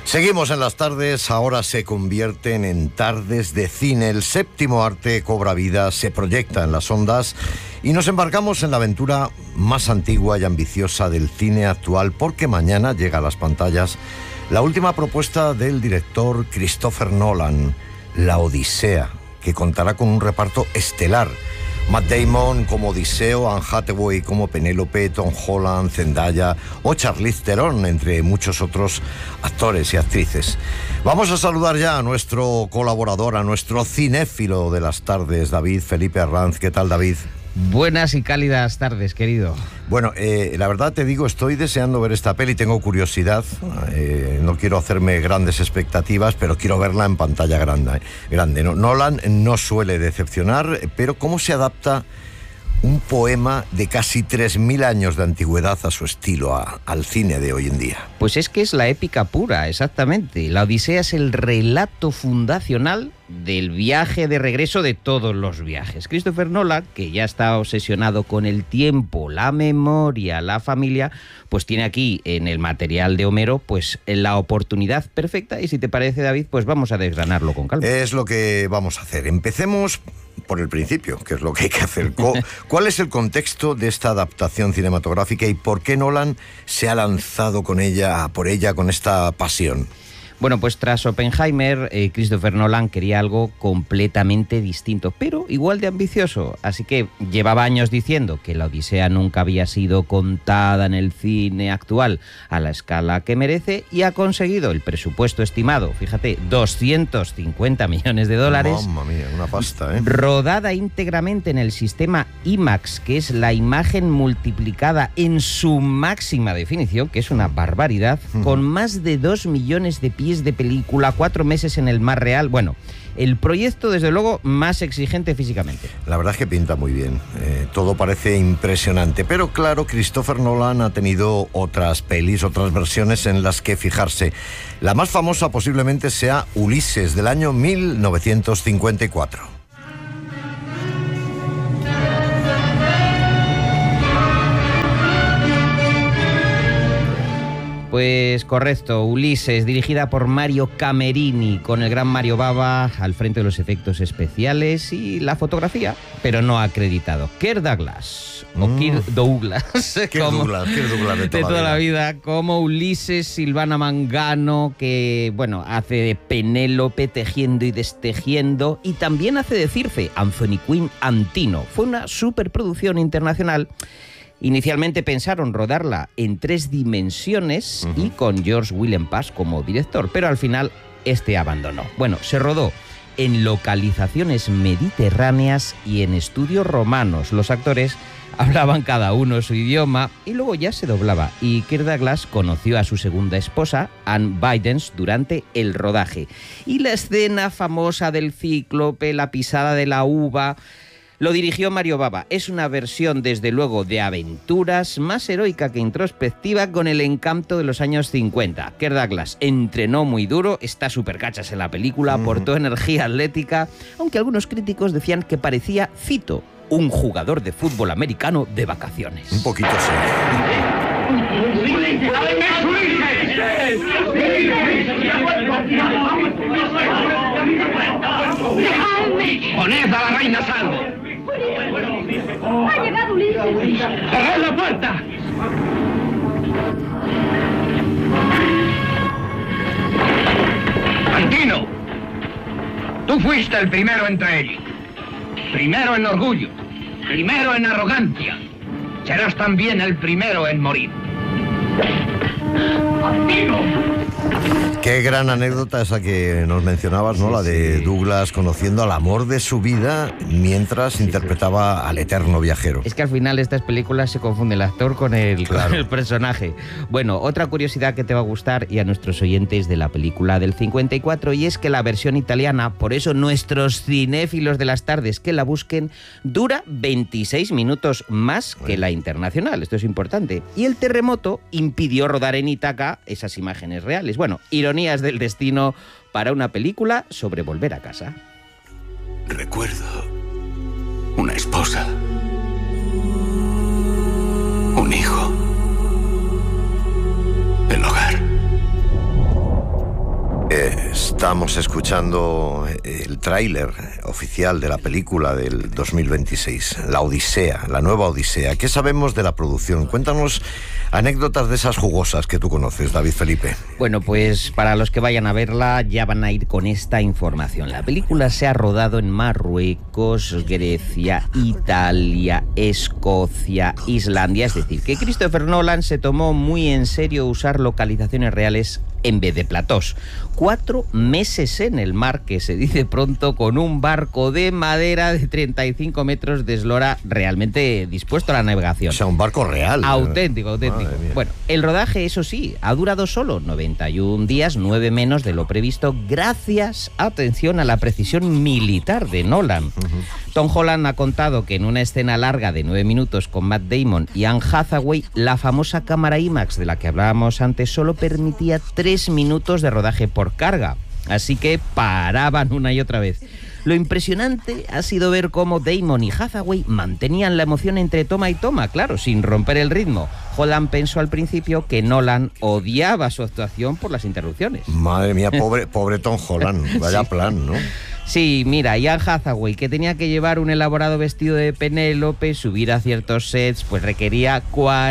Seguimos en las tardes, ahora se convierten en tardes de cine. El séptimo arte cobra vida, se proyecta en las ondas y nos embarcamos en la aventura más antigua y ambiciosa del cine actual, porque mañana llega a las pantallas la última propuesta del director Christopher Nolan, La Odisea, que contará con un reparto estelar. Matt Damon como Odiseo, Anne Hathaway como Penélope, Tom Holland, Zendaya o Charlize Theron, entre muchos otros actores y actrices. Vamos a saludar ya a nuestro colaborador, a nuestro cinéfilo de las tardes, David Felipe Arranz. ¿Qué tal, David? Buenas y cálidas tardes, querido. Bueno, la verdad te digo, estoy deseando ver esta peli, tengo curiosidad, no quiero hacerme grandes expectativas, pero quiero verla en pantalla grande. Nolan no suele decepcionar, pero ¿cómo se adapta un poema de casi 3.000 años de antigüedad a su estilo, al cine de hoy en día? Pues es que es la épica pura, exactamente. La Odisea es el relato fundacional del viaje de regreso de todos los viajes. Christopher Nolan, que ya está obsesionado con el tiempo, la memoria, la familia, pues tiene aquí en el material de Homero pues la oportunidad perfecta, y si te parece, David, pues vamos a desgranarlo con calma. Es lo que vamos a hacer. Empecemos por el principio, que es lo que hay que hacer. ¿Cuál es el contexto de esta adaptación cinematográfica y por qué Nolan se ha lanzado por ella con esta pasión? Bueno, pues tras Oppenheimer, Christopher Nolan quería algo completamente distinto, pero igual de ambicioso. Así que llevaba años diciendo que la Odisea nunca había sido contada en el cine actual a la escala que merece, y ha conseguido el presupuesto estimado, fíjate, $250 millones. Mamma mía, una pasta, ¿eh? Rodada íntegramente en el sistema IMAX, que es la imagen multiplicada en su máxima definición, que es una barbaridad, con más de 2 millones de pies de película, 4 meses en el mar real. Bueno, el proyecto, desde luego, más exigente físicamente. La verdad es que pinta muy bien, todo parece impresionante, pero claro, Christopher Nolan ha tenido otras pelis, otras versiones en las que fijarse. La más famosa posiblemente sea Ulises, del año 1954. Pues correcto, Ulises, dirigida por Mario Camerini, con el gran Mario Bava al frente de los efectos especiales y la fotografía, pero no acreditado. Kirk Douglas, o Kirk Douglas, Kirk Douglas de toda la vida, como Ulises, Silvana Mangano, que bueno, hace de Penélope tejiendo y destejiendo, y también hace de Circe, Anthony Quinn Antino. Fue una superproducción internacional. Inicialmente pensaron rodarla en 3 dimensiones y con George Willenpass como director, pero al final este abandonó. Bueno, se rodó en localizaciones mediterráneas y en estudios romanos. Los actores hablaban cada uno su idioma y luego ya se doblaba. Y Kirk Douglas conoció a su segunda esposa, Anne Bidens, durante el rodaje. Y la escena famosa del cíclope, la pisada de la uva, lo dirigió Mario Bava. Es una versión, desde luego, de aventuras, más heroica que introspectiva, con el encanto de los años 50. Kirk Douglas entrenó muy duro, está súper cachas en la película, aportó energía atlética, aunque algunos críticos decían que parecía, cito, un jugador de fútbol americano de vacaciones. Un poquito sí. ¡Poned a la reina a salvo! ¡Ha llegado Ulises! ¡Cerrad la puerta! Antino, tú fuiste el primero entre ellos. Primero en orgullo, primero en arrogancia. Serás también el primero en morir. ¡Antino! Qué gran anécdota esa que nos mencionabas, ¿no? La de Douglas conociendo al amor de su vida mientras interpretaba al eterno viajero. Es que al final estas películas se confunde el actor con el personaje. Bueno, otra curiosidad que te va a gustar, y a nuestros oyentes, de la película del 54, y es que la versión italiana, por eso nuestros cinéfilos de las tardes que la busquen, dura 26 minutos más que la internacional. Esto es importante. Y el terremoto impidió rodar en Ítaca esas imágenes reales. Bueno, ironías del destino para una película sobre volver a casa. Recuerdo una esposa, un hijo, el hogar. Estamos escuchando el tráiler oficial de la película del 2026, La Odisea, la nueva Odisea. ¿Qué sabemos de la producción? Cuéntanos anécdotas de esas jugosas que tú conoces, David Felipe. Bueno, pues para los que vayan a verla ya van a ir con esta información. La película se ha rodado en Marruecos, Grecia, Italia, Escocia, Islandia. Es decir, que Christopher Nolan se tomó muy en serio usar localizaciones reales en vez de platós. 4 meses en el mar, que se dice pronto, con un barco de madera de 35 metros de eslora realmente dispuesto a la navegación. O sea, un barco real. Auténtico. Bueno, el rodaje, eso sí, ha durado solo 91 días, 9 menos de lo previsto, gracias, atención, a la precisión militar de Nolan. Tom Holland ha contado que en una escena larga de 9 minutos con Matt Damon y Anne Hathaway, la famosa cámara IMAX de la que hablábamos antes solo permitía 3 minutos de rodaje por carga, así que paraban una y otra vez. Lo impresionante ha sido ver cómo Damon y Hathaway mantenían la emoción entre toma y toma, claro, sin romper el ritmo. Holland pensó al principio que Nolan odiaba su actuación por las interrupciones. Madre mía, pobre Tom Holland, vaya Sí. plan, ¿no? Sí, mira, y Anne Hathaway, que tenía que llevar un elaborado vestido de Penélope, subir a ciertos sets, pues requería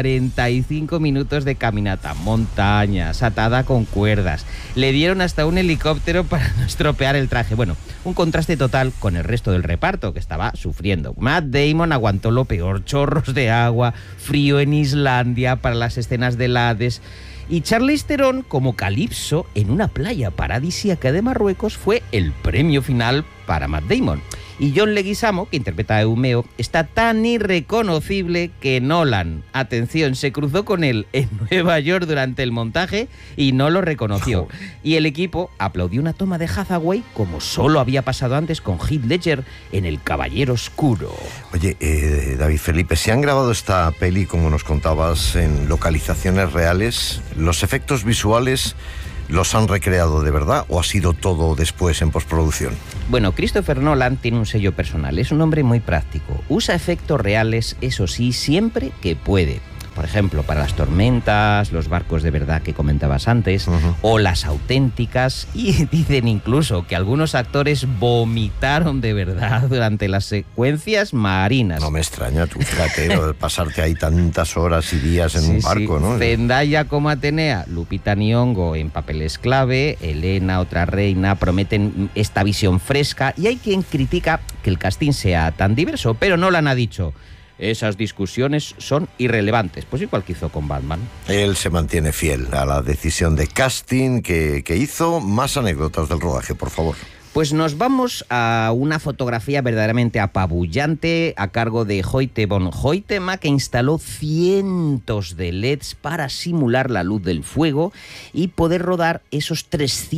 45 minutos de caminata, montañas, atada con cuerdas. Le dieron hasta un helicóptero para no estropear el traje. Bueno, un contraste total con el resto del reparto, que estaba sufriendo. Matt Damon aguantó lo peor, chorros de agua, frío en Islandia para las escenas del Hades. Y Charlize Theron como Calipso en una playa paradisíaca de Marruecos fue el premio final para Matt Damon. Y John Leguizamo, que interpreta a Eumeo, está tan irreconocible que Nolan, atención, se cruzó con él en Nueva York durante el montaje y no lo reconoció. Y el equipo aplaudió una toma de Hathaway como solo había pasado antes con Heath Ledger en El Caballero Oscuro. Oye, David Felipe, ¿se han grabado esta peli, como nos contabas, en localizaciones reales? ¿Los efectos visuales los han recreado de verdad o ha sido todo después en postproducción? Bueno, Christopher Nolan tiene un sello personal, es un hombre muy práctico. Usa efectos reales, eso sí, siempre que puede. Por ejemplo, para las tormentas, los barcos de verdad que comentabas antes, o las auténticas, y dicen incluso que algunos actores vomitaron de verdad durante las secuencias marinas. No me extraña, tú fíjate, lo de pasarte ahí tantas horas y días en un barco, ¿no? Zendaya como Atenea, Lupita Nyong'o en papeles clave, Elena, otra reina, prometen esta visión fresca, y hay quien critica que el casting sea tan diverso, pero Nolan ha dicho: esas discusiones son irrelevantes, pues igual que hizo con Batman. Él se mantiene fiel a la decisión de casting que hizo. Más anécdotas del rodaje, por favor. Pues nos vamos a una fotografía verdaderamente apabullante a cargo de Hoyte von Hoytema, que instaló cientos de LEDs para simular la luz del fuego y poder rodar esos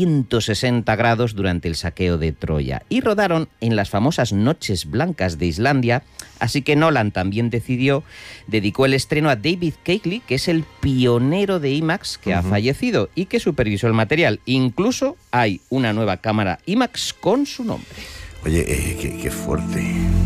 360 grados durante el saqueo de Troya. Y rodaron en las famosas Noches Blancas de Islandia, así que Nolan también dedicó el estreno a David Keighley, que es el pionero de IMAX que ha fallecido y que supervisó el material. Incluso hay una nueva cámara IMAX con su nombre. Oye, qué fuerte.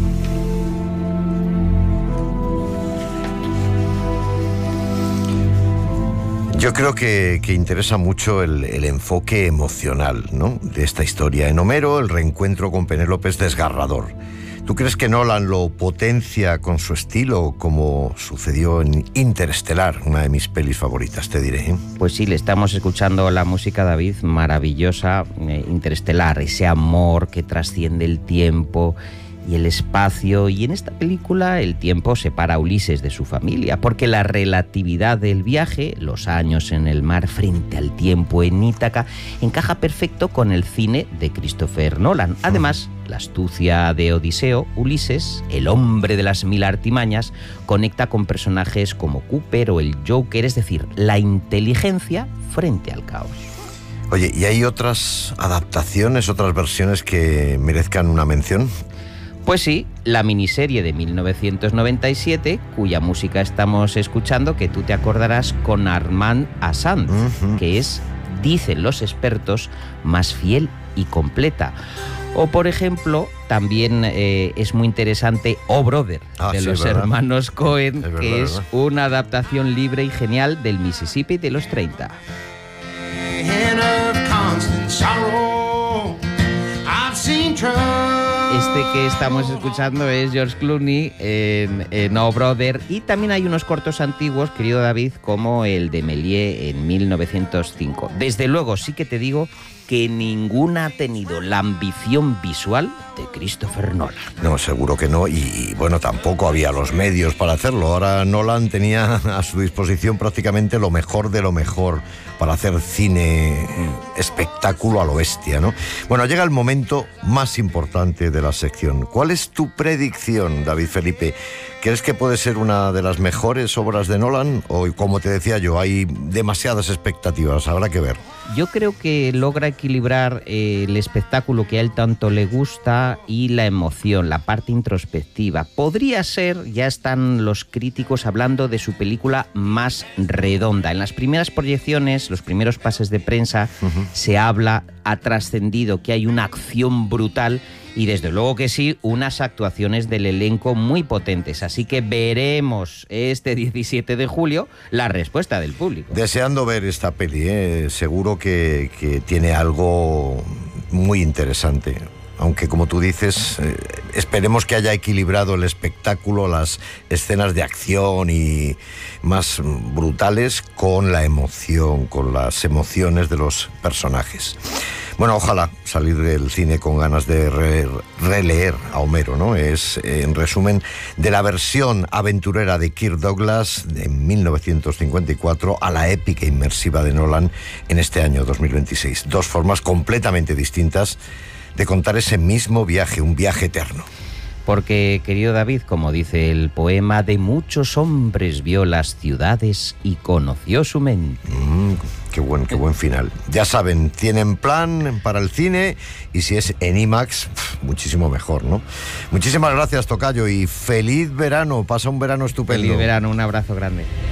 Yo creo que interesa mucho el enfoque emocional, ¿no?, de esta historia. En Homero, el reencuentro con Penélope es desgarrador. ¿Tú crees que Nolan lo potencia con su estilo, como sucedió en Interestelar, una de mis pelis favoritas, te diré, ¿eh? Pues sí, le estamos escuchando la música, David, maravillosa. Interestelar, ese amor que trasciende el tiempo y el espacio. Y en esta película el tiempo separa a Ulises de su familia, porque la relatividad del viaje, los años en el mar frente al tiempo en Ítaca, encaja perfecto con el cine de Christopher Nolan. Además, la astucia de Odiseo, Ulises, el hombre de las 1000 artimañas, conecta con personajes como Cooper o el Joker, es decir, la inteligencia frente al caos. Oye, ¿y hay otras adaptaciones, otras versiones que merezcan una mención? Pues sí, la miniserie de 1997, cuya música estamos escuchando, que tú te acordarás, con Armand Assad, que es, dicen los expertos, más fiel y completa. O, por ejemplo, también es muy interesante Oh Brother, de los hermanos Coen, que es una adaptación libre y genial del Mississippi de los 30. Este que estamos escuchando es George Clooney en Oh Brother, y también hay unos cortos antiguos, querido David, como el de Méliès en 1905. Desde luego, sí que te digo que ninguna ha tenido la ambición visual de Christopher Nolan. No, seguro que no, y bueno, tampoco había los medios para hacerlo. Ahora Nolan tenía a su disposición prácticamente lo mejor de lo mejor para hacer cine espectáculo a lo bestia, ¿no? Bueno, llega el momento más importante de la sección. ¿Cuál es tu predicción, David Felipe? ¿Crees que puede ser una de las mejores obras de Nolan? O, como te decía yo, hay demasiadas expectativas, habrá que ver. Yo creo que logra equilibrar el espectáculo que a él tanto le gusta y la emoción, la parte introspectiva. Podría ser, ya están los críticos hablando de su película más redonda. En las primeras proyecciones, los primeros pases de prensa, se habla, ha trascendido que hay una acción brutal y desde luego que sí, unas actuaciones del elenco muy potentes. Así que veremos este 17 de julio la respuesta del público. Deseando ver esta peli, seguro que tiene algo muy interesante. Aunque, como tú dices, esperemos que haya equilibrado el espectáculo, las escenas de acción y más brutales con la emoción, con las emociones de los personajes. Bueno, ojalá salir del cine con ganas de releer a Homero, ¿no? Es, en resumen, de la versión aventurera de Kirk Douglas en 1954 a la épica inmersiva de Nolan en este año 2026. Dos formas completamente distintas de contar ese mismo viaje, un viaje eterno. Porque, querido David, como dice el poema, de muchos hombres vio las ciudades y conoció su mente. Qué buen final. Ya saben, tienen plan para el cine y si es en IMAX, muchísimo mejor, ¿no? Muchísimas gracias, tocayo, y feliz verano. Pasa un verano estupendo. Feliz verano, un abrazo grande.